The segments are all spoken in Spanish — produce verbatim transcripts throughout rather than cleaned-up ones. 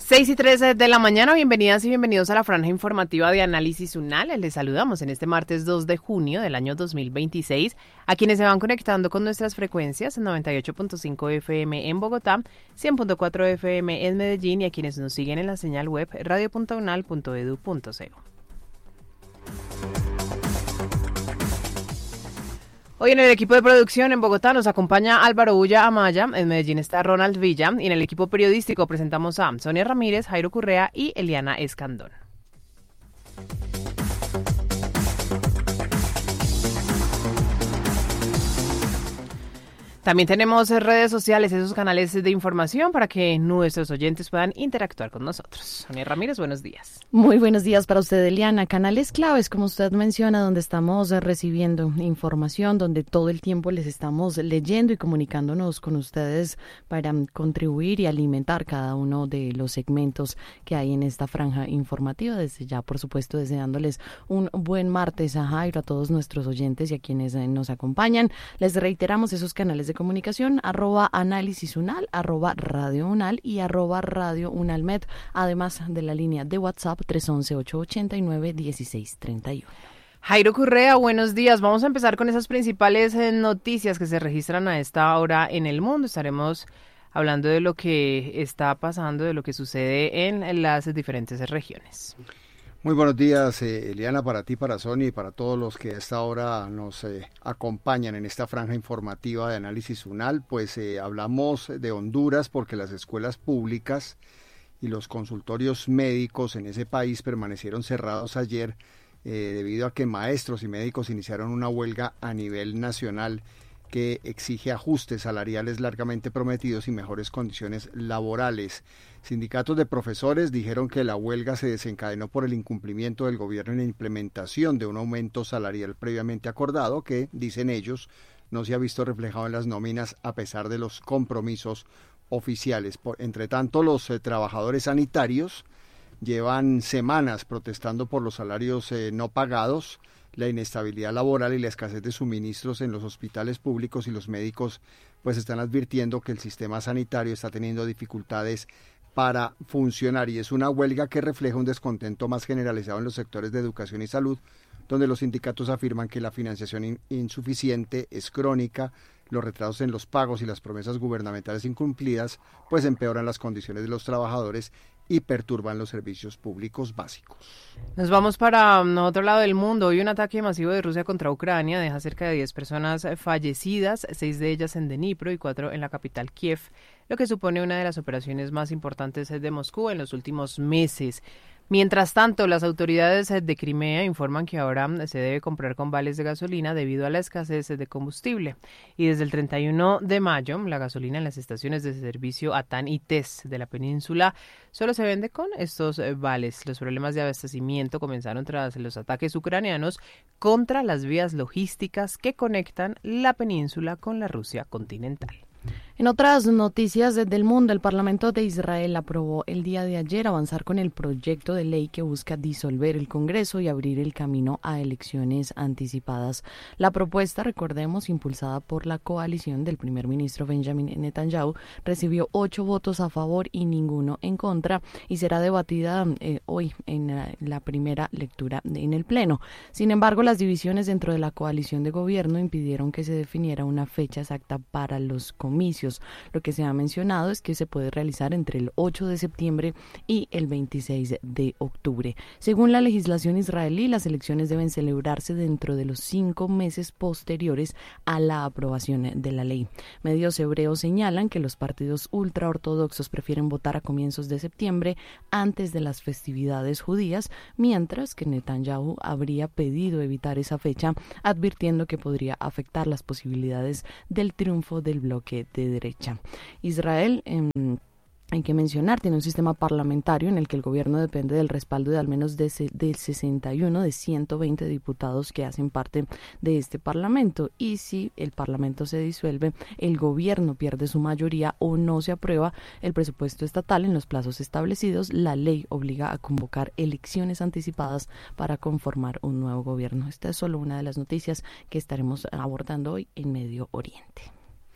seis y trece de la mañana, bienvenidas y bienvenidos a la franja informativa de Análisis UNAL. Les saludamos en este martes dos de junio del año dos mil veintiséis, a quienes se van conectando con nuestras frecuencias en noventa y ocho punto cinco F M en Bogotá, cien punto cuatro F M en Medellín y a quienes nos siguen en la señal web radio punto unal punto edu punto co. Hoy en el equipo de producción en Bogotá nos acompaña Álvaro Ulla Amaya, en Medellín está Ronald Villa y en el equipo periodístico presentamos a Sonia Ramírez, Jairo Correa y Eliana Escandón. También tenemos redes sociales, esos canales de información para que nuestros oyentes puedan interactuar con nosotros. Sonia Ramírez, buenos días. Muy buenos días para usted, Eliana. Canales claves, como usted menciona, donde estamos recibiendo información, donde todo el tiempo les estamos leyendo y comunicándonos con ustedes para contribuir y alimentar cada uno de los segmentos que hay en esta franja informativa. Desde ya, por supuesto, deseándoles un buen martes a Jairo, a todos nuestros oyentes y a quienes nos acompañan. Les reiteramos esos canales de comunicación, arroba análisis unal, arroba radio unal y arroba radio unalmed, además de la línea de WhatsApp tres once, ocho ochenta y nueve, dieciséis treinta y uno. Jairo Correa, buenos días. Vamos a empezar con esas principales noticias que se registran a esta hora en el mundo. Estaremos hablando de lo que está pasando, de lo que sucede en las diferentes regiones. Muy buenos días, eh, Eliana, para ti, para Sonia y para todos los que a esta hora nos eh, acompañan en esta franja informativa de Análisis UNAL. Pues eh, hablamos de Honduras porque las escuelas públicas y los consultorios médicos en ese país permanecieron cerrados ayer eh, debido a que maestros y médicos iniciaron una huelga a nivel nacional que exige ajustes salariales largamente prometidos y mejores condiciones laborales. Sindicatos de profesores dijeron que la huelga se desencadenó por el incumplimiento del gobierno en la implementación de un aumento salarial previamente acordado que, dicen ellos, no se ha visto reflejado en las nóminas a pesar de los compromisos oficiales. Entre tanto, los eh, trabajadores sanitarios llevan semanas protestando por los salarios eh, no pagados, la inestabilidad laboral y la escasez de suministros en los hospitales públicos, y los médicos pues están advirtiendo que el sistema sanitario está teniendo dificultades para funcionar, y es una huelga que refleja un descontento más generalizado en los sectores de educación y salud, donde los sindicatos afirman que la financiación in- insuficiente es crónica, los retrasos en los pagos y las promesas gubernamentales incumplidas pues empeoran las condiciones de los trabajadores y perturban los servicios públicos básicos. Nos vamos para otro lado del mundo. Hoy un ataque masivo de Rusia contra Ucrania deja cerca de diez personas fallecidas, seis de ellas en Dnipro y cuatro en la capital Kiev, lo que supone una de las operaciones más importantes de Moscú en los últimos meses. Mientras tanto, las autoridades de Crimea informan que ahora se debe comprar con vales de gasolina debido a la escasez de combustible. Y desde el treinta y uno de mayo, la gasolina en las estaciones de servicio Atán y Tess de la península solo se vende con estos vales. Los problemas de abastecimiento comenzaron tras los ataques ucranianos contra las vías logísticas que conectan la península con la Rusia continental. En otras noticias del mundo, el Parlamento de Israel aprobó el día de ayer avanzar con el proyecto de ley que busca disolver el Congreso y abrir el camino a elecciones anticipadas. La propuesta, recordemos, impulsada por la coalición del primer ministro Benjamin Netanyahu, recibió ocho votos a favor y ninguno en contra y será debatida eh, hoy en la, la primera lectura en el Pleno. Sin embargo, las divisiones dentro de la coalición de gobierno impidieron que se definiera una fecha exacta para los comicios. Lo que se ha mencionado es que se puede realizar entre el ocho de septiembre y el veintiséis de octubre. Según la legislación israelí, las elecciones deben celebrarse dentro de los cinco meses posteriores a la aprobación de la ley. Medios hebreos señalan que los partidos ultraortodoxos prefieren votar a comienzos de septiembre antes de las festividades judías, mientras que Netanyahu habría pedido evitar esa fecha, advirtiendo que podría afectar las posibilidades del triunfo del bloque de derecha. Israel, eh, hay que mencionar, tiene un sistema parlamentario en el que el gobierno depende del respaldo de al menos de, del sesenta y uno de ciento veinte diputados que hacen parte de este parlamento, y si el parlamento se disuelve, el gobierno pierde su mayoría o no se aprueba el presupuesto estatal en los plazos establecidos, la ley obliga a convocar elecciones anticipadas para conformar un nuevo gobierno. Esta es solo una de las noticias que estaremos abordando hoy en Medio Oriente.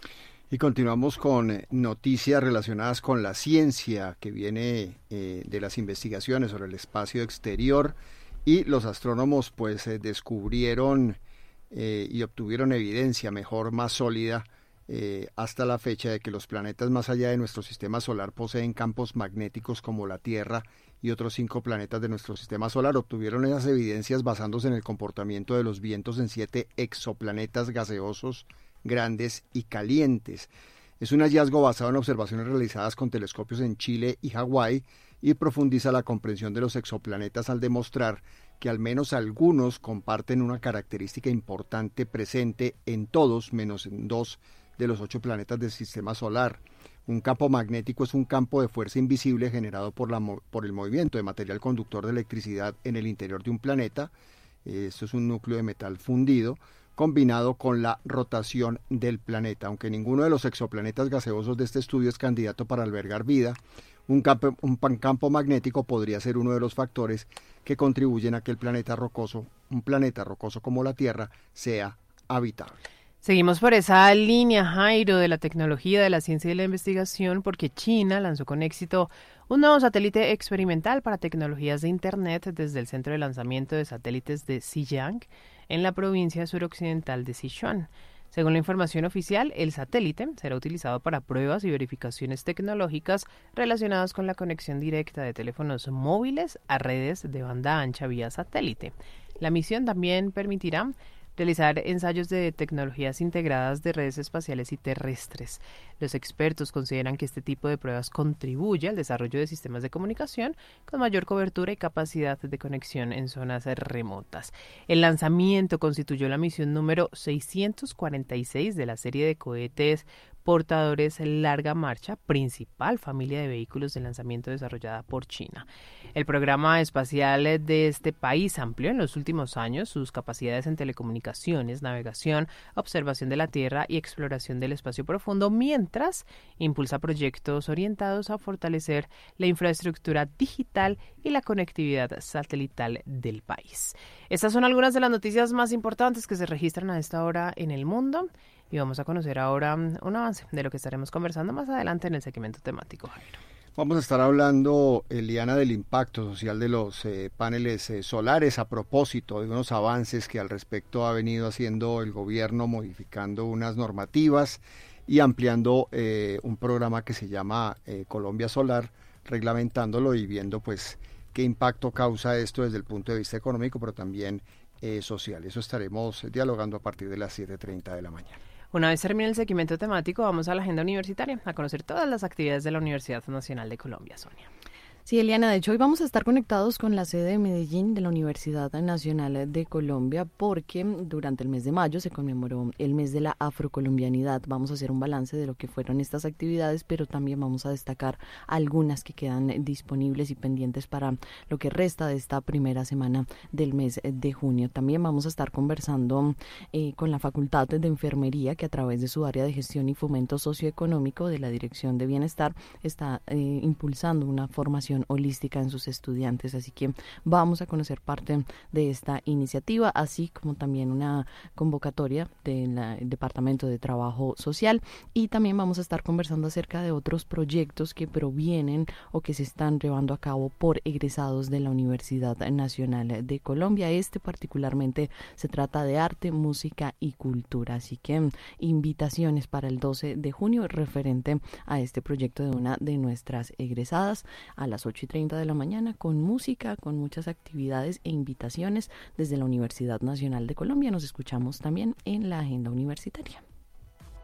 Y continuamos con eh, noticias relacionadas con la ciencia que viene eh, de las investigaciones sobre el espacio exterior, y los astrónomos pues eh, descubrieron eh, y obtuvieron evidencia mejor, más sólida eh, hasta la fecha de que los planetas más allá de nuestro sistema solar poseen campos magnéticos como la Tierra y otros cinco planetas de nuestro sistema solar. Obtuvieron esas evidencias basándose en el comportamiento de los vientos en siete exoplanetas gaseosos grandes y calientes. Es un hallazgo basado en observaciones realizadas con telescopios en Chile y Hawái y profundiza la comprensión de los exoplanetas al demostrar que al menos algunos comparten una característica importante presente en todos menos en dos de los ocho planetas del sistema solar. Un campo magnético es un campo de fuerza invisible generado por, la, por el movimiento de material conductor de electricidad en el interior de un planeta. Esto es un núcleo de metal fundido combinado con la rotación del planeta. Aunque ninguno de los exoplanetas gaseosos de este estudio es candidato para albergar vida, un campo, un campo magnético podría ser uno de los factores que contribuyen a que el planeta rocoso, un planeta rocoso como la Tierra, sea habitable. Seguimos por esa línea, Jairo, de la tecnología, de la ciencia y de la investigación, porque China lanzó con éxito un nuevo satélite experimental para tecnologías de Internet desde el centro de lanzamiento de satélites de Xiyang, en la provincia suroccidental de Sichuan. Según la información oficial, el satélite será utilizado para pruebas y verificaciones tecnológicas relacionadas con la conexión directa de teléfonos móviles a redes de banda ancha vía satélite. La misión también permitirá realizar ensayos de tecnologías integradas de redes espaciales y terrestres. Los expertos consideran que este tipo de pruebas contribuye al desarrollo de sistemas de comunicación con mayor cobertura y capacidad de conexión en zonas remotas. El lanzamiento constituyó la misión número seiscientos cuarenta y seis de la serie de cohetes portadores larga marcha, principal familia de vehículos de lanzamiento desarrollada por China. El programa espacial de este país amplió en los últimos años sus capacidades en telecomunicaciones, navegación, observación de la Tierra y exploración del espacio profundo, mientras impulsa proyectos orientados a fortalecer la infraestructura digital y la conectividad satelital del país. Estas son algunas de las noticias más importantes que se registran a esta hora en el mundo. Y vamos a conocer ahora un avance de lo que estaremos conversando más adelante en el segmento temático, Jairo. Vamos a estar hablando, Eliana, del impacto social de los eh, paneles eh, solares, a propósito de unos avances que al respecto ha venido haciendo el gobierno, modificando unas normativas y ampliando eh, un programa que se llama eh, Colombia Solar, reglamentándolo y viendo pues qué impacto causa esto desde el punto de vista económico, pero también eh, social. Eso estaremos dialogando a partir de las siete y treinta de la mañana. Una vez termine el segmento temático, vamos a la agenda universitaria, a conocer todas las actividades de la Universidad Nacional de Colombia, Sonia. Sí, Eliana, de hecho hoy vamos a estar conectados con la sede de Medellín de la Universidad Nacional de Colombia porque durante el mes de mayo se conmemoró el mes de la afrocolombianidad. Vamos a hacer un balance de lo que fueron estas actividades, pero también vamos a destacar algunas que quedan disponibles y pendientes para lo que resta de esta primera semana del mes de junio. También vamos a estar conversando eh, con la Facultad de Enfermería, que a través de su área de gestión y fomento socioeconómico de la Dirección de Bienestar está eh, impulsando una formación holística en sus estudiantes, así que vamos a conocer parte de esta iniciativa, así como también una convocatoria del Departamento de Trabajo Social, y también vamos a estar conversando acerca de otros proyectos que provienen o que se están llevando a cabo por egresados de la Universidad Nacional de Colombia. Este particularmente se trata de arte, música y cultura, así que invitaciones para el doce de junio referente a este proyecto de una de nuestras egresadas a las ocho y treinta de la mañana, con música, con muchas actividades e invitaciones desde la Universidad Nacional de Colombia. Nos escuchamos también en la agenda universitaria.